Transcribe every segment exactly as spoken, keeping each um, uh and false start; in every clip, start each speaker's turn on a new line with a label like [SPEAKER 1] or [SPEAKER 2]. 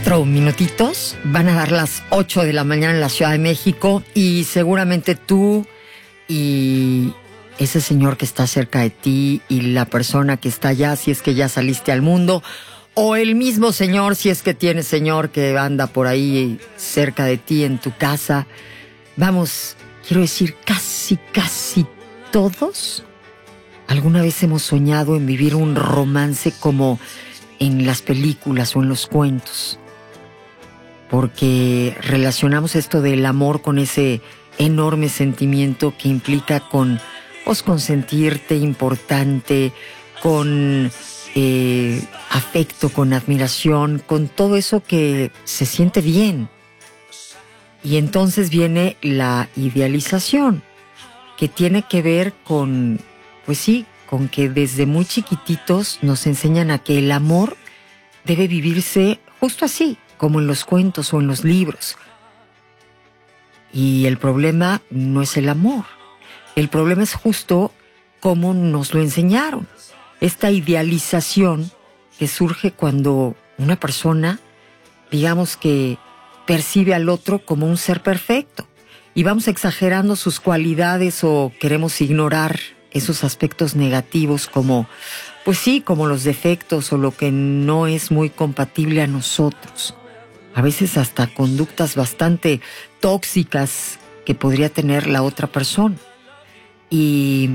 [SPEAKER 1] Cuatro minutitos, van a dar las ocho de la mañana en la Ciudad de México y seguramente tú y ese señor que está cerca de ti y la persona que está allá, si es que ya saliste al mundo, o el mismo señor, si es que tienes señor que anda por ahí cerca de ti en tu casa. Vamos, quiero decir, casi, casi todos alguna vez hemos soñado en vivir un romance como en las películas o en los cuentos, porque relacionamos esto del amor con ese enorme sentimiento que implica con, pues, con sentirte importante, con eh, afecto, con admiración, con todo eso que se siente bien. Y entonces viene la idealización, que tiene que ver con, pues sí, con que desde muy chiquititos nos enseñan a que el amor debe vivirse justo así, como en los cuentos o en los libros. Y el problema no es el amor. El problema es justo cómo nos lo enseñaron. Esta idealización que surge cuando una persona, digamos que percibe al otro como un ser perfecto. Y vamos exagerando sus cualidades o queremos ignorar esos aspectos negativos como, pues sí, como los defectos o lo que no es muy compatible a nosotros. A veces hasta conductas bastante tóxicas que podría tener la otra persona. Y,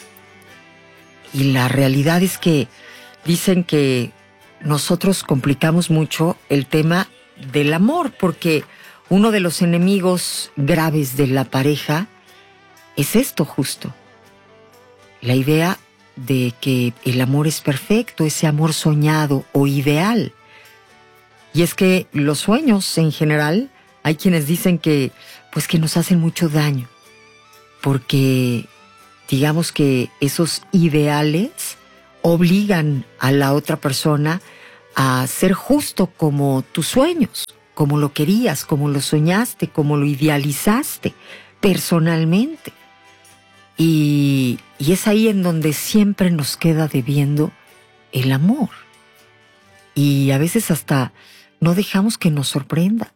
[SPEAKER 1] y la realidad es que dicen que nosotros complicamos mucho el tema del amor, porque uno de los enemigos graves de la pareja es esto justo. La idea de que el amor es perfecto, ese amor soñado o ideal. Y es que los sueños en general, hay quienes dicen que, pues que nos hacen mucho daño, porque digamos que esos ideales obligan a la otra persona a ser justo como tus sueños, como lo querías, como lo soñaste, como lo idealizaste personalmente. Y, y es ahí en donde siempre nos queda debiendo el amor. Y a veces hasta no dejamos que nos sorprenda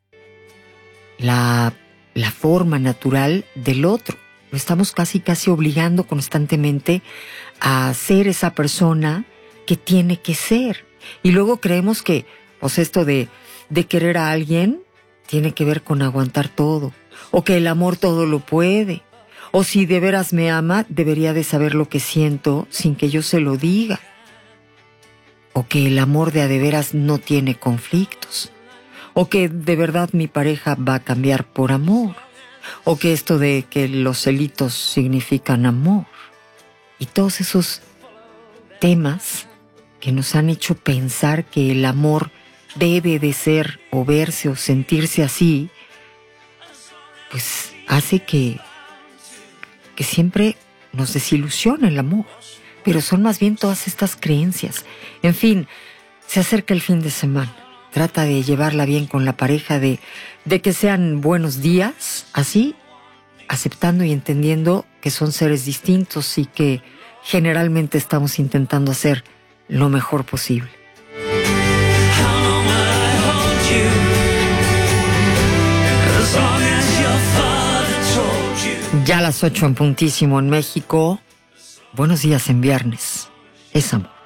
[SPEAKER 1] la, la forma natural del otro. Lo estamos casi, casi obligando constantemente a ser esa persona que tiene que ser. Y luego creemos que, pues esto de, de querer a alguien tiene que ver con aguantar todo. O que el amor todo lo puede. O si de veras me ama, debería de saber lo que siento sin que yo se lo diga. O que el amor de a de veras no tiene conflictos. O que de verdad mi pareja va a cambiar por amor. O que esto de que los celitos significan amor. Y todos esos temas que nos han hecho pensar que el amor debe de ser o verse o sentirse así, pues hace que que siempre nos desilusiona el amor, pero son más bien todas estas creencias. En fin, se acerca el fin de semana, trata de llevarla bien con la pareja, de, de que sean buenos días, así, aceptando y entendiendo que son seres distintos y que generalmente estamos intentando hacer lo mejor posible. Ya a las ocho en puntísimo en México. Buenos días en viernes. Es amor.